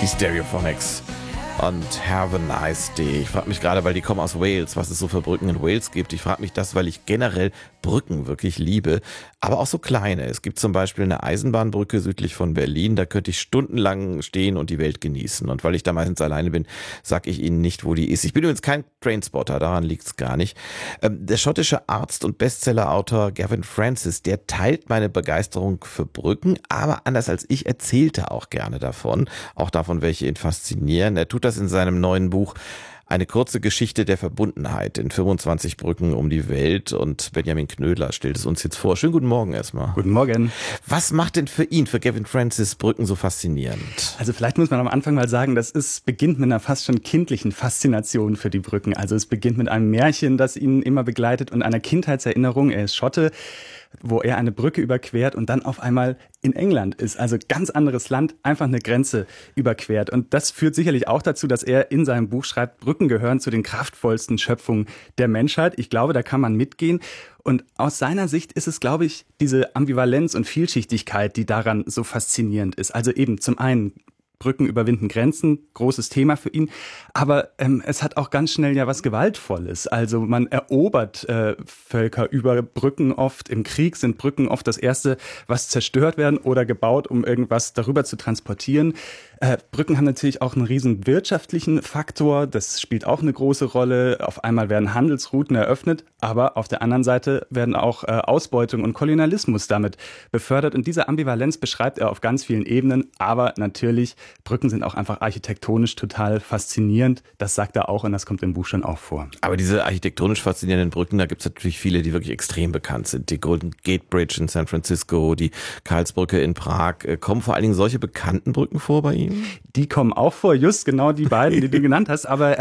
Die Stereophonics und Have a Nice Day. Ich frage mich gerade, weil die kommen aus Wales, was es so für Brücken in Wales gibt. Ich frage mich das, weil ich generell Brücken wirklich liebe, aber auch so kleine. Es gibt zum Beispiel eine Eisenbahnbrücke südlich von Berlin, da könnte ich stundenlang stehen und die Welt genießen. Und weil ich da meistens alleine bin, sage ich Ihnen nicht, wo die ist. Ich bin übrigens kein Trainspotter, daran liegt's gar nicht. Der schottische Arzt und Bestsellerautor Gavin Francis, der teilt meine Begeisterung für Brücken, aber anders als ich erzählt er auch gerne davon, auch davon, welche ihn faszinieren. Er tut das in seinem neuen Buch Eine kurze Geschichte der Verbundenheit in 25 Brücken um die Welt, und Benjamin Knödler stellt es uns jetzt vor. Schönen guten Morgen erstmal. Guten Morgen. Was macht denn für ihn, für Gavin Francis, Brücken so faszinierend? Also vielleicht muss man am Anfang mal sagen, beginnt mit einer fast schon kindlichen Faszination für die Brücken. Also es beginnt mit einem Märchen, das ihn immer begleitet, und einer Kindheitserinnerung. Er ist Schotte, wo er eine Brücke überquert und dann auf einmal in England ist. Also ganz anderes Land, einfach eine Grenze überquert. Und das führt sicherlich auch dazu, dass er in seinem Buch schreibt, Brücken gehören zu den kraftvollsten Schöpfungen der Menschheit. Ich glaube, da kann man mitgehen. Und aus seiner Sicht ist es, glaube ich, diese Ambivalenz und Vielschichtigkeit, die daran so faszinierend ist. Also eben zum einen Brücken überwinden Grenzen, großes Thema für ihn. Aber es hat auch ganz schnell ja was Gewaltvolles. Also man erobert Völker über Brücken oft. Im Krieg sind Brücken oft das Erste, was zerstört werden oder gebaut, um irgendwas darüber zu transportieren. Brücken haben natürlich auch einen riesen wirtschaftlichen Faktor. Das spielt auch eine große Rolle. Auf einmal werden Handelsrouten eröffnet, aber auf der anderen Seite werden auch Ausbeutung und Kolonialismus damit befördert. Und diese Ambivalenz beschreibt er auf ganz vielen Ebenen. Aber natürlich, Brücken sind auch einfach architektonisch total faszinierend. Das sagt er auch, und das kommt im Buch schon auch vor. Aber diese architektonisch faszinierenden Brücken, da gibt es natürlich viele, die wirklich extrem bekannt sind. Die Golden Gate Bridge in San Francisco, die Karlsbrücke in Prag. Kommen vor allen Dingen solche bekannten Brücken vor bei Ihnen? Die kommen auch vor, just genau die beiden, die du genannt hast. Aber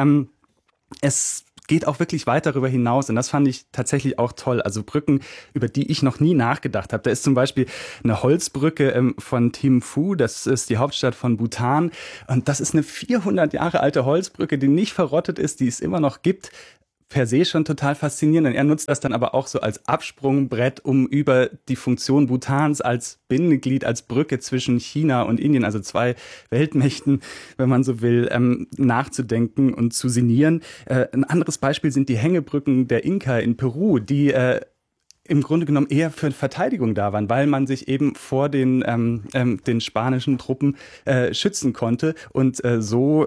es geht auch wirklich weit darüber hinaus, und das fand ich tatsächlich auch toll. Also Brücken, über die ich noch nie nachgedacht habe. Da ist zum Beispiel eine Holzbrücke von Thimphu, das ist die Hauptstadt von Bhutan, und das ist eine 400 Jahre alte Holzbrücke, die nicht verrottet ist, die es immer noch gibt. Per se schon total faszinierend, und er nutzt das dann aber auch so als Absprungbrett, um über die Funktion Bhutans als Bindeglied, als Brücke zwischen China und Indien, also zwei Weltmächten, wenn man so will, nachzudenken und zu sinnieren. Ein anderes Beispiel sind die Hängebrücken der Inka in Peru, die im Grunde genommen eher für Verteidigung da waren, weil man sich eben vor den spanischen Truppen schützen konnte, und so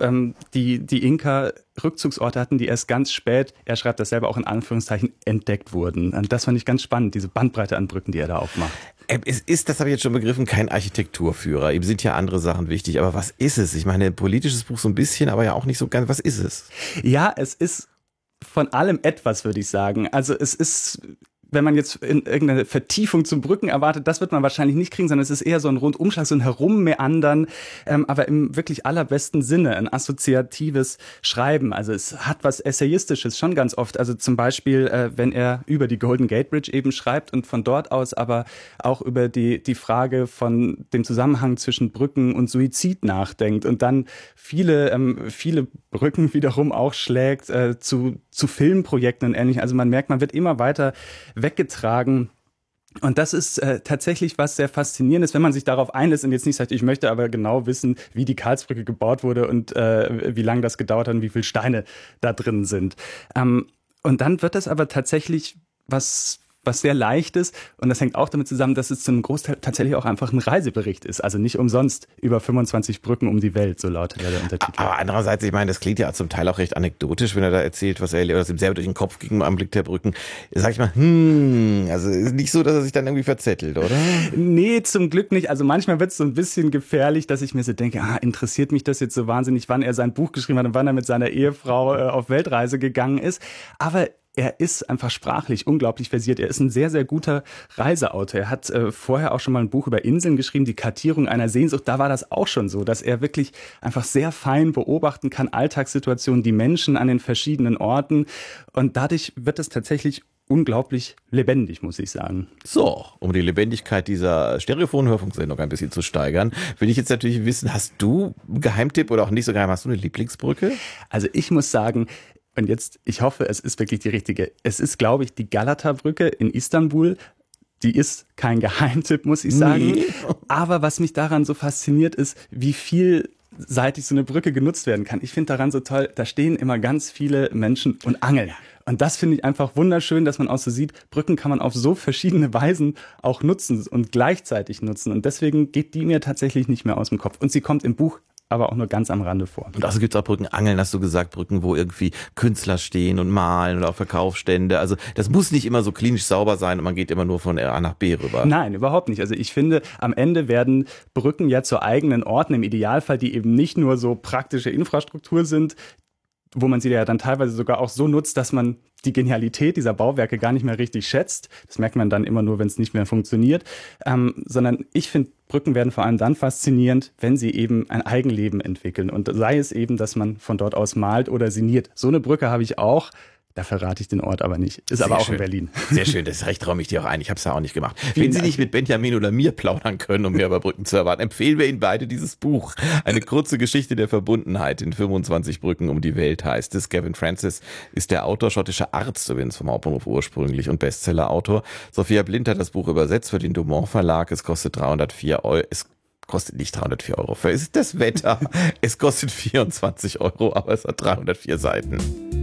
die Inka Rückzugsorte hatten, die erst ganz spät, er schreibt das selber auch in Anführungszeichen, entdeckt wurden. Und das fand ich ganz spannend, diese Bandbreite an Brücken, die er da aufmacht. Es ist, das habe ich jetzt schon begriffen, kein Architekturführer. Ihm sind ja andere Sachen wichtig. Aber was ist es? Ich meine, ein politisches Buch so ein bisschen, aber ja auch nicht so ganz. Was ist es? Ja, es ist von allem etwas, würde ich sagen. Also es ist, wenn man jetzt in irgendeine Vertiefung zum Brücken erwartet, das wird man wahrscheinlich nicht kriegen, sondern es ist eher so ein Rundumschlag, so ein Herummeandern, aber im wirklich allerbesten Sinne, ein assoziatives Schreiben. Also es hat was Essayistisches schon ganz oft. Also zum Beispiel, wenn er über die Golden Gate Bridge eben schreibt und von dort aus aber auch über die Frage von dem Zusammenhang zwischen Brücken und Suizid nachdenkt und dann viele Brücken wiederum auch schlägt zu Filmprojekten und Ähnlichem. Also man merkt, man wird immer weiter weggetragen. Und das ist tatsächlich was sehr Faszinierendes, wenn man sich darauf einlässt und jetzt nicht sagt, ich möchte aber genau wissen, wie die Karlsbrücke gebaut wurde und wie lange das gedauert hat und wie viele Steine da drin sind. Und dann wird das aber tatsächlich was sehr Leichtes, und das hängt auch damit zusammen, dass es zum Großteil tatsächlich auch einfach ein Reisebericht ist. Also nicht umsonst über 25 Brücken um die Welt, so lautet ja der Untertitel. Aber andererseits, ich meine, das klingt ja zum Teil auch recht anekdotisch, wenn er da erzählt, was er erlebt, was ihm selber durch den Kopf ging am Anblick der Brücken. Sag ich mal, also ist nicht so, dass er sich dann irgendwie verzettelt, oder? Nee, zum Glück nicht. Also manchmal wird es so ein bisschen gefährlich, dass ich mir so denke, interessiert mich das jetzt so wahnsinnig, wann er sein Buch geschrieben hat und wann er mit seiner Ehefrau auf Weltreise gegangen ist. Aber er ist einfach sprachlich unglaublich versiert. Er ist ein sehr, sehr guter Reiseautor. Er hat vorher auch schon mal ein Buch über Inseln geschrieben, die Kartierung einer Sehnsucht. Da war das auch schon so, dass er wirklich einfach sehr fein beobachten kann, Alltagssituationen, die Menschen an den verschiedenen Orten. Und dadurch wird es tatsächlich unglaublich lebendig, muss ich sagen. So, um die Lebendigkeit dieser Stereophon-Hörfunksendung ein bisschen zu steigern, will ich jetzt natürlich wissen, hast du einen Geheimtipp oder auch nicht so geheim, hast du eine Lieblingsbrücke? Also ich muss sagen, und jetzt, ich hoffe, es ist wirklich die richtige. Es ist, glaube ich, die Galata-Brücke in Istanbul. Die ist kein Geheimtipp, muss ich sagen. Nee. Aber was mich daran so fasziniert ist, wie viel vielseitig so eine Brücke genutzt werden kann. Ich finde daran so toll, da stehen immer ganz viele Menschen und angeln. Und das finde ich einfach wunderschön, dass man auch so sieht, Brücken kann man auf so verschiedene Weisen auch nutzen und gleichzeitig nutzen. Und deswegen geht die mir tatsächlich nicht mehr aus dem Kopf. Und sie kommt im Buch aber auch nur ganz am Rande vor. Und außerdem gibt es auch Brückenangeln, hast du gesagt, Brücken, wo irgendwie Künstler stehen und malen oder auch Verkaufsstände. Also das muss nicht immer so klinisch sauber sein und man geht immer nur von A nach B rüber. Nein, überhaupt nicht. Also ich finde, am Ende werden Brücken ja zu eigenen Orten, im Idealfall, die eben nicht nur so praktische Infrastruktur sind, wo man sie ja dann teilweise sogar auch so nutzt, dass man die Genialität dieser Bauwerke gar nicht mehr richtig schätzt. Das merkt man dann immer nur, wenn es nicht mehr funktioniert. Sondern ich finde, Brücken werden vor allem dann faszinierend, wenn sie eben ein Eigenleben entwickeln. Und sei es eben, dass man von dort aus malt oder sinniert. So eine Brücke habe ich auch. Da verrate ich den Ort aber nicht. Ist Sehr aber auch schön. In Berlin. Sehr schön, das Recht räume ich dir auch ein. Ich habe es ja auch nicht gemacht. Wenn Sie nicht mit Benjamin oder mir plaudern können, um mehr über Brücken zu erwarten, empfehlen wir Ihnen beide dieses Buch. Eine kurze Geschichte der Verbundenheit in 25 Brücken um die Welt heißt es. Gavin Francis ist der Autor, schottischer Arzt übrigens vom Hauptbahnhof ursprünglich und Bestsellerautor. Sophia Blind hat das Buch übersetzt für den Dumont Verlag. Es kostet 304 Euro. Es kostet nicht 304 Euro. Für ist das Wetter. Es kostet 24 Euro, aber es hat 304 Seiten.